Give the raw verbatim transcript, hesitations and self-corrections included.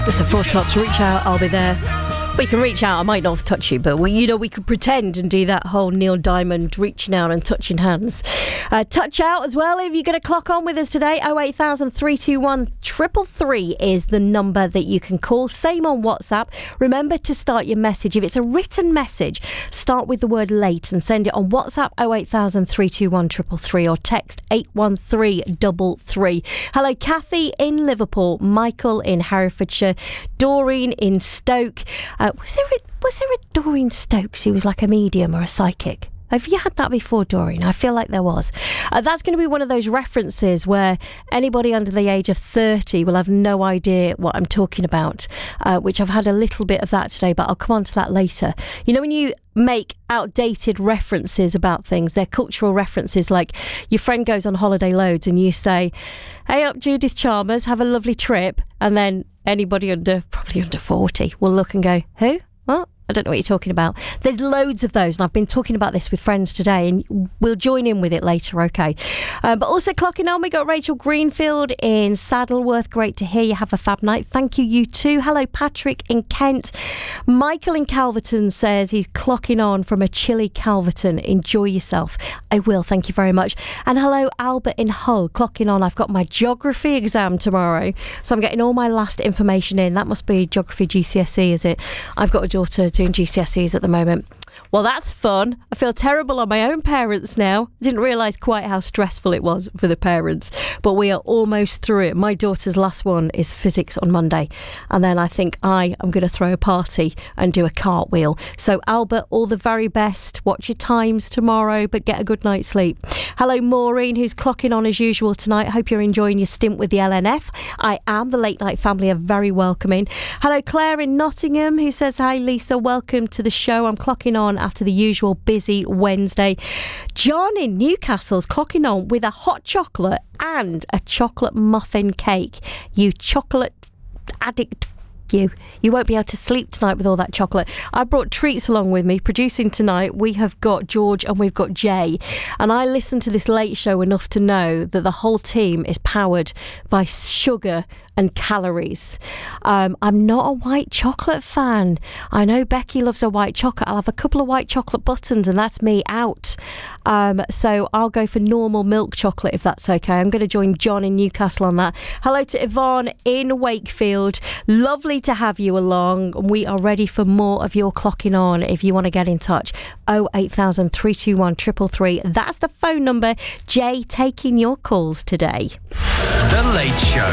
Just a Four Tops. Reach out, I'll be there. Well, you can reach out. I might not have touched you, but we, you know, we could pretend and do that whole Neil Diamond reaching out and touching hands. Uh, touch out as well if you're going to clock on with us today. oh eight thousand, three two one, three three three is the number that you can call. Same on WhatsApp. Remember to start your message. If it's a written message, start with the word late and send it on WhatsApp oh eight thousand, three two one, three three three or text eight one three three three. Hello, Kathy in Liverpool, Michael in Herefordshire, Doreen in Stoke. Uh, was there a, was there a Doreen Stokes who was like a medium or a psychic? Have you had that before, Doreen? I feel like there was. Uh, that's going to be one of those references where anybody under the age of thirty will have no idea what I'm talking about, uh, which I've had a little bit of that today, but I'll come on to that later. You know, when you make outdated references about things, they're cultural references, like your friend goes on holiday loads and you say, hey up Judith Chalmers, have a lovely trip, and then anybody under, probably under forty, will look and go, who? What? I don't know what you're talking about. There's loads of those, and I've been talking about this with friends today, and we'll join in with it later, okay? Um, but also clocking on, we got Rachel Greenfield in Saddleworth. Great to hear you. Have a fab night. Thank you, you too. Hello, Patrick in Kent. Michael in Calverton says he's clocking on from a chilly Calverton. Enjoy yourself. I will, thank you very much. And hello, Albert in Hull, clocking on. I've got my geography exam tomorrow, so I'm getting all my last information in. That must be geography G C S E, is it? I've got a daughter doing G C S Es at the moment. Well, that's fun. I feel terrible on my own parents now. Didn't realise quite how stressful it was for the parents, but we are almost through it. My daughter's last one is physics on Monday, and then I think I am going to throw a party and do a cartwheel. So Albert, all the very best. Watch your times tomorrow, but get a good night's sleep. Hello, Maureen, who's clocking on as usual tonight. Hope you're enjoying your stint with the L N F. I am. The late night family are very welcoming. Hello, Claire in Nottingham, who says, hi Lisa, welcome to the show. I'm clocking on after the usual busy Wednesday. John in Newcastle's clocking on with a hot chocolate and a chocolate muffin cake. You chocolate addict. You you won't be able to sleep tonight with all that chocolate. I brought treats along with me. Producing tonight, we have got George and we've got Jay, and I listen to this late show enough to know that the whole team is powered by sugar and calories. Um, I'm not a white chocolate fan. I know Becky loves a white chocolate. I'll have a couple of white chocolate buttons and that's me out. Um, so I'll go for normal milk chocolate if that's okay. I'm going to join John in Newcastle on that. Hello to Yvonne in Wakefield. Lovely to have you along. We are ready for more of your clocking on if you want to get in touch. oh eight thousand, three two one, three three three. That's the phone number. Jay taking your calls today. The Late Show